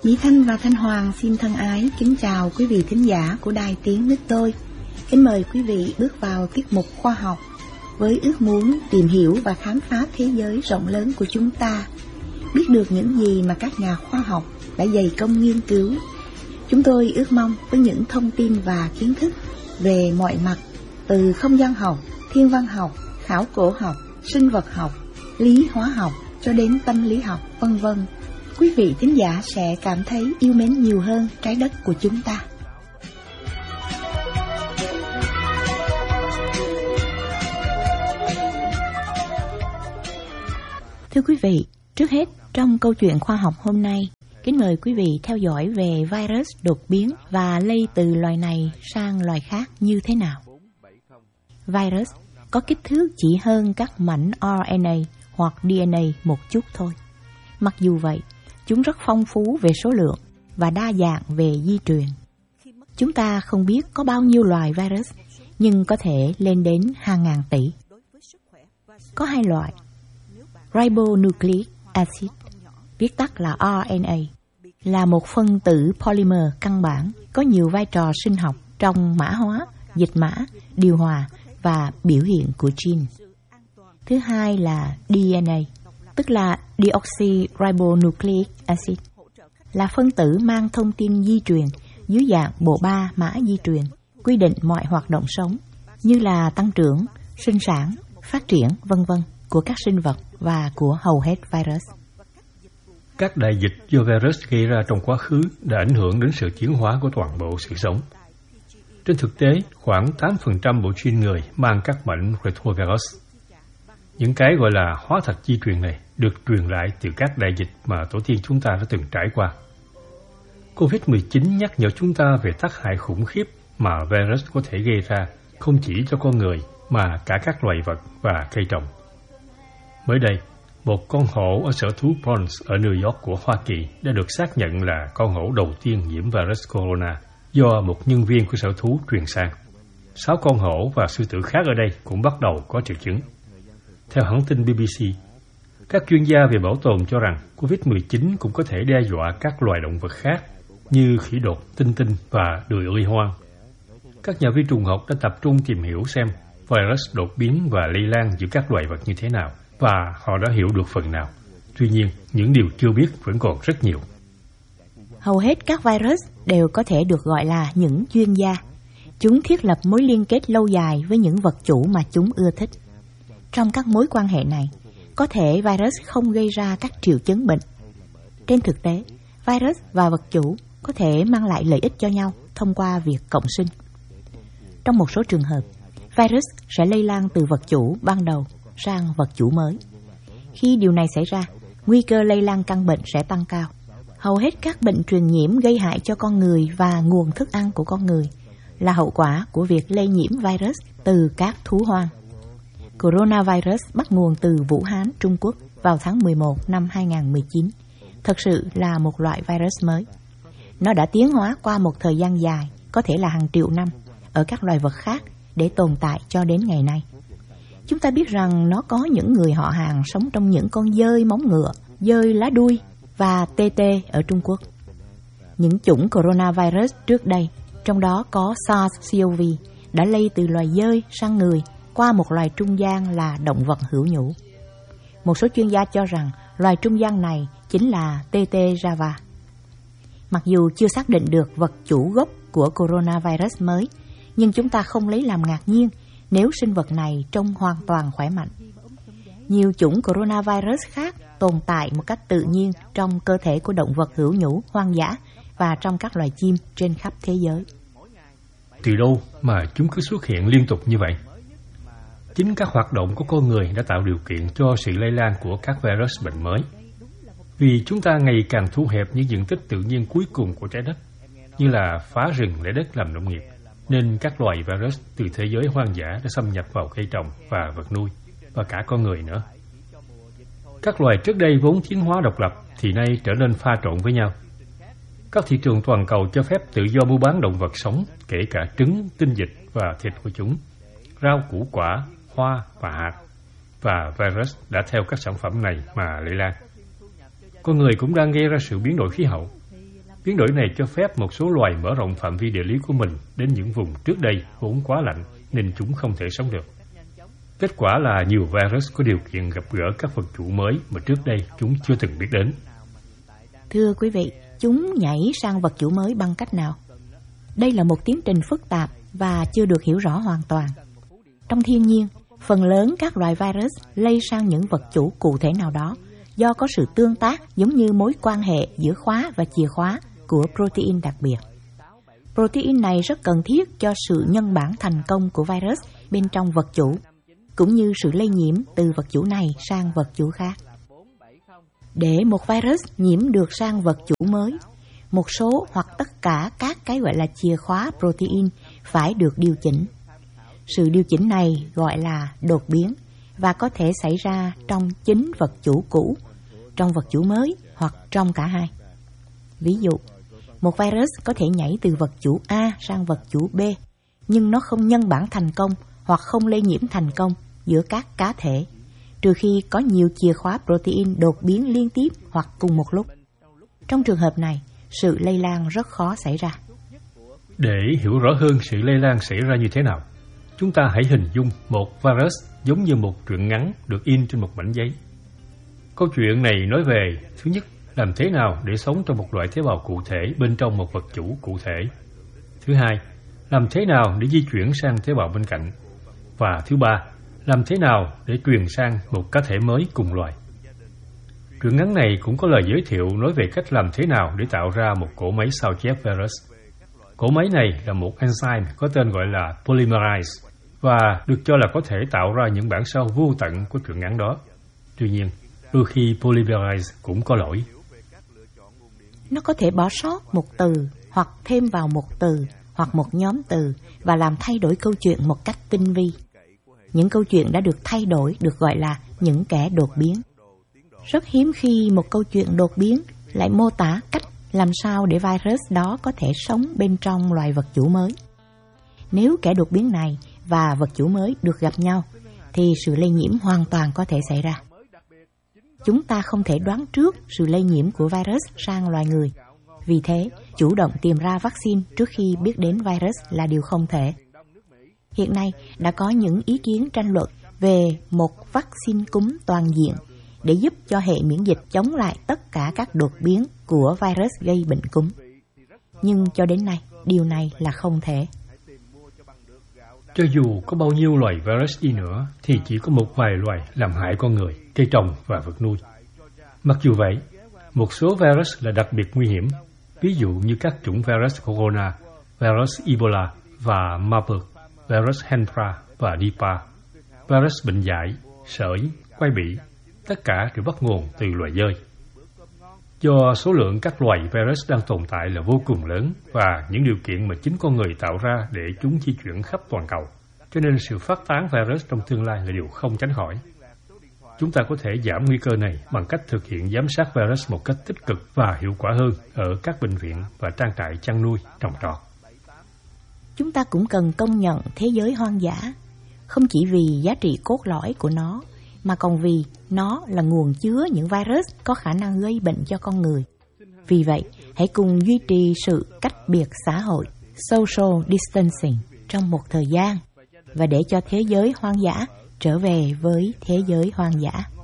Mỹ Thanh và Thanh Hoàng xin thân ái kính chào quý vị thính giả của Đài Tiếng Nước Tôi. Kính mời quý vị bước vào tiết mục khoa học với ước muốn tìm hiểu và khám phá thế giới rộng lớn của chúng ta, biết được những gì mà các nhà khoa học đã dày công nghiên cứu. Chúng tôi ước mong với những thông tin và kiến thức về mọi mặt, từ không gian học, thiên văn học, khảo cổ học, sinh vật học, lý hóa học cho đến tâm lý học, vân vân, quý vị thính giả sẽ cảm thấy yêu mến nhiều hơn trái đất của chúng ta. Thưa quý vị, trước hết trong câu chuyện khoa học hôm nay, kính mời quý vị theo dõi về virus đột biến và lây từ loài này sang loài khác như thế nào. Virus có kích thước chỉ hơn các mảnh RNA hoặc DNA một chút thôi. Mặc dù vậy, chúng rất phong phú về số lượng và đa dạng về di truyền. Chúng ta không biết có bao nhiêu loài virus, nhưng có thể lên đến hàng ngàn tỷ. Có hai loại: ribonucleic acid, viết tắt là RNA, là một phân tử polymer căn bản có nhiều vai trò sinh học trong mã hóa, dịch mã, điều hòa và biểu hiện của gene. Thứ hai là DNA, tức là deoxyribonucleic acid, là phân tử mang thông tin di truyền dưới dạng bộ ba mã di truyền, quy định mọi hoạt động sống như là tăng trưởng, sinh sản, phát triển, vân vân của các sinh vật và của hầu hết virus. Các đại dịch do virus gây ra trong quá khứ đã ảnh hưởng đến sự tiến hóa của toàn bộ sự sống. Trên thực tế, khoảng 8% bộ gene người mang các mảnh retrovirus. Những cái gọi là hóa thạch di truyền này được truyền lại từ các đại dịch mà tổ tiên chúng ta đã từng trải qua. COVID-19 nhắc nhở chúng ta về tác hại khủng khiếp mà virus có thể gây ra không chỉ cho con người mà cả các loài vật và cây trồng. Mới đây, một con hổ ở sở thú Bronx ở New York của Hoa Kỳ đã được xác nhận là con hổ đầu tiên nhiễm virus corona do một nhân viên của sở thú truyền sang. 6 con hổ và sư tử khác ở đây cũng bắt đầu có triệu chứng. Theo hãng tin BBC, các chuyên gia về bảo tồn cho rằng COVID-19 cũng có thể đe dọa các loài động vật khác như khỉ đột, tinh tinh và đười ươi hoang. Các nhà vi trùng học đã tập trung tìm hiểu xem virus đột biến và lây lan giữa các loài vật như thế nào, và họ đã hiểu được phần nào. Tuy nhiên, những điều chưa biết vẫn còn rất nhiều. Hầu hết các virus đều có thể được gọi là những chuyên gia. Chúng thiết lập mối liên kết lâu dài với những vật chủ mà chúng ưa thích. Trong các mối quan hệ này, có thể virus không gây ra các triệu chứng bệnh. Trên thực tế, virus và vật chủ có thể mang lại lợi ích cho nhau thông qua việc cộng sinh. Trong một số trường hợp, virus sẽ lây lan từ vật chủ ban đầu sang vật chủ mới. Khi điều này xảy ra, nguy cơ lây lan căn bệnh sẽ tăng cao. Hầu hết các bệnh truyền nhiễm gây hại cho con người và nguồn thức ăn của con người là hậu quả của việc lây nhiễm virus từ các thú hoang. Coronavirus bắt nguồn từ Vũ Hán, Trung Quốc vào tháng 11 năm 2019. Thực sự là một loại virus mới. Nó đã tiến hóa qua một thời gian dài, có thể là hàng triệu năm, ở các loài vật khác để tồn tại cho đến ngày nay. Chúng ta biết rằng nó có những người họ hàng sống trong những con dơi móng ngựa, dơi lá đuôi và tê tê ở Trung Quốc. Những chủng coronavirus trước đây, trong đó có SARS-CoV, đã lây từ loài dơi sang người qua một loài trung gian là động vật hữu nhũ. Một số chuyên gia cho rằng loài trung gian này chính là tê tê Java. Mặc dù chưa xác định được vật chủ gốc của coronavirus mới, nhưng chúng ta không lấy làm ngạc nhiên nếu sinh vật này trông hoàn toàn khỏe mạnh. Nhiều chủng coronavirus khác tồn tại một cách tự nhiên trong cơ thể của động vật hữu nhũ hoang dã và trong các loài chim trên khắp thế giới. Từ đâu mà chúng cứ xuất hiện liên tục như vậy? Chính các hoạt động của con người đã tạo điều kiện cho sự lây lan của các virus bệnh mới. Vì chúng ta ngày càng thu hẹp những diện tích tự nhiên cuối cùng của trái đất, như là phá rừng lấy đất làm nông nghiệp, nên các loài virus từ thế giới hoang dã đã xâm nhập vào cây trồng và vật nuôi, và cả con người nữa. Các loài trước đây vốn tiến hóa độc lập thì nay trở nên pha trộn với nhau. Các thị trường toàn cầu cho phép tự do mua bán động vật sống, kể cả trứng, tinh dịch và thịt của chúng, rau củ quả, hoa và hạt, và virus đã theo các sản phẩm này mà lây lan. Con người cũng đang gây ra sự biến đổi khí hậu. Biến đổi này cho phép một số loài mở rộng phạm vi địa lý của mình đến những vùng trước đây vốn quá lạnh nên chúng không thể sống được. Kết quả là nhiều virus có điều kiện gặp gỡ các vật chủ mới mà trước đây chúng chưa từng biết đến. Thưa quý vị, chúng nhảy sang vật chủ mới bằng cách nào? Đây là một tiến trình phức tạp và chưa được hiểu rõ hoàn toàn. Trong thiên nhiên, phần lớn các loài virus lây sang những vật chủ cụ thể nào đó do có sự tương tác giống như mối quan hệ giữa khóa và chìa khóa của protein đặc biệt. Protein này rất cần thiết cho sự nhân bản thành công của virus bên trong vật chủ, cũng như sự lây nhiễm từ vật chủ này sang vật chủ khác. Để một virus nhiễm được sang vật chủ mới, một số hoặc tất cả các cái gọi là chìa khóa protein phải được điều chỉnh. Sự điều chỉnh này gọi là đột biến và có thể xảy ra trong chính vật chủ cũ, trong vật chủ mới hoặc trong cả hai. Ví dụ, một virus có thể nhảy từ vật chủ A sang vật chủ B, nhưng nó không nhân bản thành công hoặc không lây nhiễm thành công giữa các cá thể, trừ khi có nhiều chìa khóa protein đột biến liên tiếp hoặc cùng một lúc. Trong trường hợp này, sự lây lan rất khó xảy ra. Để hiểu rõ hơn sự lây lan xảy ra như thế nào, chúng ta hãy hình dung một virus giống như một truyện ngắn được in trên một mảnh giấy. Câu chuyện này nói về, thứ nhất, làm thế nào để sống trong một loại tế bào cụ thể bên trong một vật chủ cụ thể. Thứ hai, làm thế nào để di chuyển sang tế bào bên cạnh. Và thứ ba, làm thế nào để truyền sang một cá thể mới cùng loài. Truyện ngắn này cũng có lời giới thiệu nói về cách làm thế nào để tạo ra một cỗ máy sao chép virus. Cỗ máy này là một enzyme có tên gọi là polymerase và được cho là có thể tạo ra những bản sao vô tận của truyện ngắn đó. Tuy nhiên, đôi khi polymerase cũng có lỗi. Nó có thể bỏ sót một từ hoặc thêm vào một từ hoặc một nhóm từ và làm thay đổi câu chuyện một cách tinh vi. Những câu chuyện đã được thay đổi được gọi là những kẻ đột biến. Rất hiếm khi một câu chuyện đột biến lại mô tả cách làm sao để virus đó có thể sống bên trong loài vật chủ mới. Nếu kẻ đột biến này và vật chủ mới được gặp nhau, thì sự lây nhiễm hoàn toàn có thể xảy ra. Chúng ta không thể đoán trước sự lây nhiễm của virus sang loài người. Vì thế, chủ động tìm ra vaccine trước khi biết đến virus là điều không thể. Hiện nay, đã có những ý kiến tranh luận về một vaccine cúm toàn diện để giúp cho hệ miễn dịch chống lại tất cả các đột biến của virus gây bệnh cúm. Nhưng cho đến nay, điều này là không thể. Cho dù có bao nhiêu loài virus đi nữa, thì chỉ có một vài loài làm hại con người, cây trồng và vật nuôi. Mặc dù vậy, một số virus là đặc biệt nguy hiểm, ví dụ như các chủng virus corona, virus Ebola và Marburg, virus Hendra và Nipah, virus bệnh dại, sởi, quai bị, tất cả đều bắt nguồn từ loài dơi. Do số lượng các loài virus đang tồn tại là vô cùng lớn và những điều kiện mà chính con người tạo ra để chúng di chuyển khắp toàn cầu, cho nên sự phát tán virus trong tương lai là điều không tránh khỏi. Chúng ta có thể giảm nguy cơ này bằng cách thực hiện giám sát virus một cách tích cực và hiệu quả hơn ở các bệnh viện và trang trại chăn nuôi, trồng trọt. Chúng ta cũng cần công nhận thế giới hoang dã, không chỉ vì giá trị cốt lõi của nó, mà còn vì nó là nguồn chứa những virus có khả năng gây bệnh cho con người. Vì vậy, hãy cùng duy trì sự cách biệt xã hội, social distancing, trong một thời gian, và để cho thế giới hoang dã trở về với thế giới hoang dã.